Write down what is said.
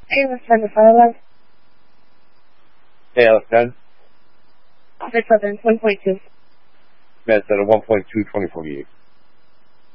ALS-10 to 511. ALS-10? 611, 1.2. That's at a 1.2, 24 gig.